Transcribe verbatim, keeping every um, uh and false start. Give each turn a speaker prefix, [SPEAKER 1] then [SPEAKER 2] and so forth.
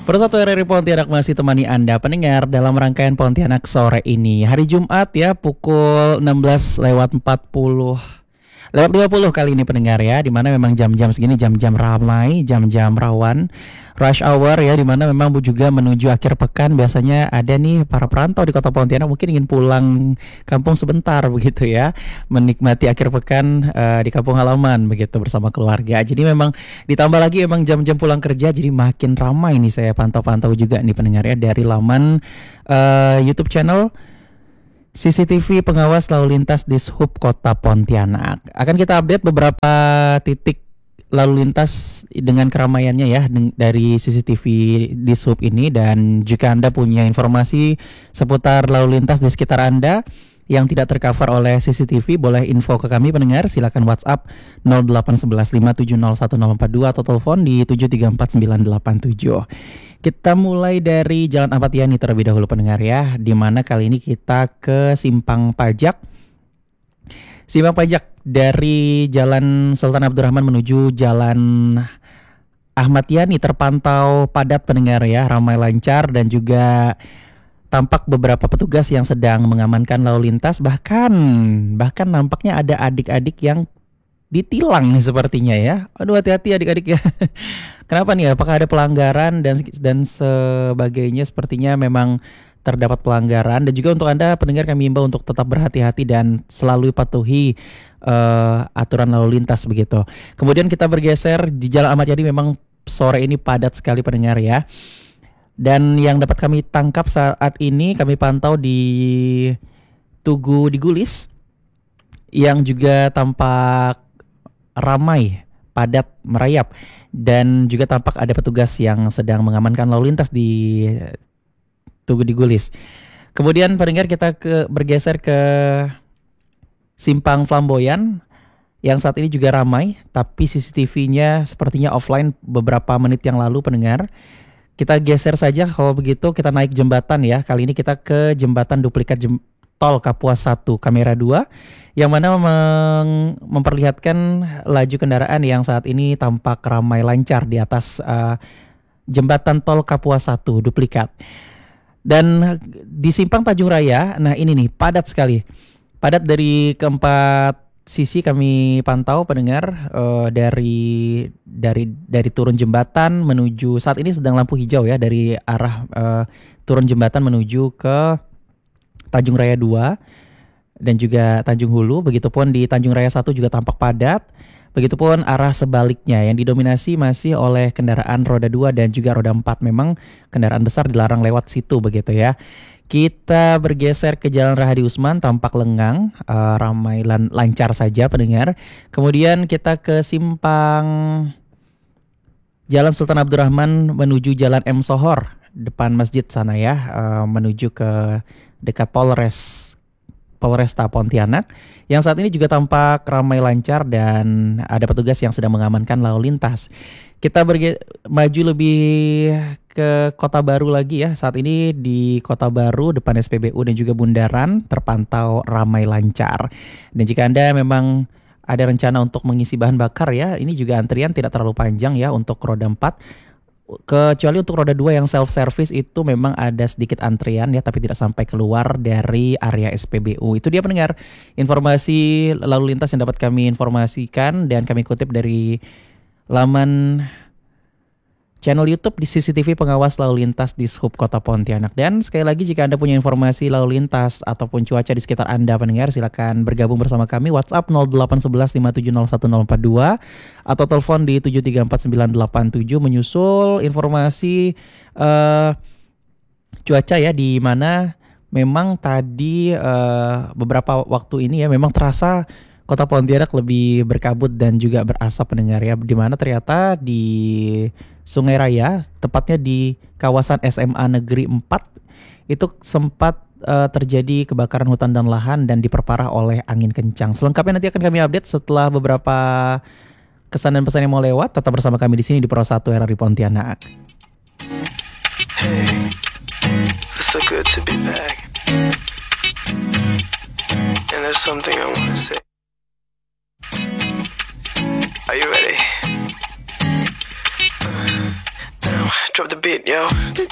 [SPEAKER 1] Persatu R R I Pontianak masih temani Anda pendengar dalam rangkaian Pontianak sore ini. Hari Jumat ya, pukul enam belas lewat empat puluh lewat lima puluh kali ini pendengar ya, dimana memang jam-jam segini jam-jam ramai, jam-jam rawan, rush hour ya, dimana memang juga menuju akhir pekan biasanya ada nih para perantau di kota Pontianak mungkin ingin pulang kampung sebentar begitu ya, menikmati akhir pekan uh, di kampung halaman begitu bersama keluarga. Jadi memang ditambah lagi emang jam-jam pulang kerja jadi makin ramai nih, saya pantau-pantau juga nih pendengar ya dari laman uh, YouTube channel C C T V Pengawas Lalu Lintas Dishub Kota Pontianak. Akan kita update beberapa titik lalu lintas dengan keramaiannya ya dari C C T V Dishub ini, dan jika Anda punya informasi seputar lalu lintas di sekitar Anda yang tidak tercover oleh C C T V, boleh info ke kami pendengar, silakan WhatsApp nol delapan satu satu lima tujuh nol satu nol empat dua atau telepon di tujuh tiga empat sembilan delapan tujuh. Kita mulai dari Jalan Ahmad Yani terlebih dahulu pendengar ya, di mana kali ini kita ke Simpang Pajak. Simpang Pajak dari Jalan Sultan Abdurrahman menuju Jalan Ahmad Yani terpantau padat pendengar ya, ramai lancar dan juga tampak beberapa petugas yang sedang mengamankan lalu lintas, bahkan bahkan nampaknya ada adik-adik yang ditilang nih sepertinya ya. Aduh, hati-hati adik-adik ya. Kenapa nih? Apakah ada pelanggaran dan dan sebagainya? Sepertinya memang terdapat pelanggaran, dan juga untuk Anda pendengar kami imbau untuk tetap berhati-hati dan selalu patuhi uh, aturan lalu lintas begitu. Kemudian kita bergeser di Jalan Ahmad Yani, memang sore ini padat sekali pendengar ya. Dan yang dapat kami tangkap saat ini kami pantau di Tugu Digulis yang juga tampak ramai, padat, merayap, dan juga tampak ada petugas yang sedang mengamankan lalu lintas di Tugu Digulis. Kemudian pendengar kita ke bergeser ke Simpang Flamboyan yang saat ini juga ramai, tapi C C T V-nya sepertinya offline beberapa menit yang lalu pendengar. Kita geser saja kalau begitu, kita naik jembatan ya. Kali ini kita ke jembatan duplikat jem- tol Kapuas satu kamera dua, yang mana mem- memperlihatkan laju kendaraan yang saat ini tampak ramai lancar di atas uh, jembatan tol Kapuas satu duplikat. Dan di Simpang Tanjung Raya, nah ini nih padat sekali. Padat dari keempat sisi kami pantau pendengar, uh, dari dari dari turun jembatan menuju, saat ini sedang lampu hijau ya, dari arah uh, turun jembatan menuju ke Tanjung Raya dua dan juga Tanjung Hulu. Begitupun di Tanjung Raya satu juga tampak padat. Begitupun arah sebaliknya yang didominasi masih oleh kendaraan roda dua dan juga roda empat. Memang kendaraan besar dilarang lewat situ begitu ya. Kita bergeser ke Jalan Rahadi Usman, tampak lengang, uh, ramai lan- lancar saja pendengar. Kemudian kita ke Simpang Jalan Sultan Abdurrahman menuju Jalan M Sohor, depan masjid sana ya, uh, menuju ke dekat Polres Polresta Pontianak, yang saat ini juga tampak ramai lancar dan ada petugas yang sedang mengamankan lalu lintas. Kita berge- maju lebih ke Kota Baru lagi ya. Saat ini di Kota Baru depan S P B U dan juga Bundaran terpantau ramai lancar. Dan jika Anda memang ada rencana untuk mengisi bahan bakar ya, ini juga antrian tidak terlalu panjang ya untuk roda empat. Kecuali untuk roda dua yang self service itu memang ada sedikit antrian ya, tapi tidak sampai keluar dari area S P B U. Itu dia pendengar informasi lalu lintas yang dapat kami informasikan dan kami kutip dari laman channel YouTube di C C T V Pengawas Lalu Lintas Dishub Kota Pontianak. Dan sekali lagi, jika Anda punya informasi lalu lintas ataupun cuaca di sekitar Anda pendengar, silakan bergabung bersama kami. WhatsApp nol delapan satu satu lima tujuh nol satu nol empat dua atau telepon di tujuh tiga empat sembilan delapan tujuh menyusul informasi uh, cuaca ya, di mana memang tadi uh, beberapa waktu ini ya memang terasa Kota Pontianak lebih berkabut dan juga berasap pendengar ya, di mana ternyata di Sungai Raya, tepatnya di kawasan S M A Negeri empat, itu sempat uh, terjadi kebakaran hutan dan lahan dan diperparah oleh angin kencang. Selengkapnya nanti akan kami update setelah beberapa kesan dan pesan yang mau lewat. Tetap bersama kami di sini di Persatu R R I Pontianak.
[SPEAKER 2] Hey, it's so good to be back. And there's something I want to say. Are you ready? Uh, now Drop the beat, yo.